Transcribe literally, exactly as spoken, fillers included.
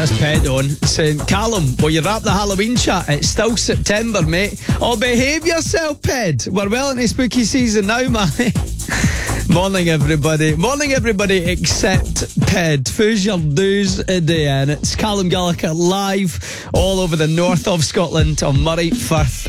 That's Ped on saying, Callum, will you wrap the Halloween chat? It's still September, mate. Oh, behave yourself, Ped. We're well into spooky season now, man. Morning, everybody. Morning, everybody, except Ped. Who's your do's a day? And it's Callum Gallagher live all over the north of Scotland on Murray Firth